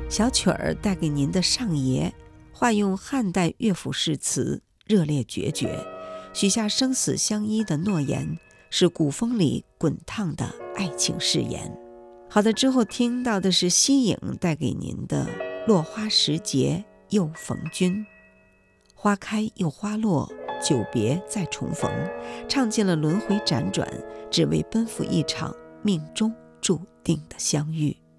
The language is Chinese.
小曲儿带给您的上爷，化用汉代乐府诗词，热烈决绝，许下生死相依的诺言，是古风里滚烫的爱情誓言。好的，之后听到的是西影带给您的落花时节又逢君，花开又花落，久别再重逢，唱尽了轮回辗转，只为奔赴一场命中注定的相遇。